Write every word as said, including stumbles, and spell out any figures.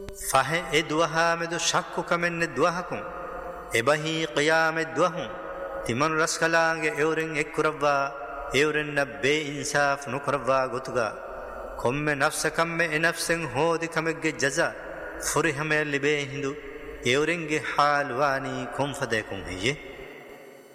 فهي ادوها مدو شكو كمن ندوهكم ابهي قيام ادوهم تمن رسكلانگ اورن اكروا اورن نبي انصاف نكروا غتغا كم نفس كم نفسن هودي كمگ جزاء فرهم لبه هندو اورنگ حال واني كم فدكم هي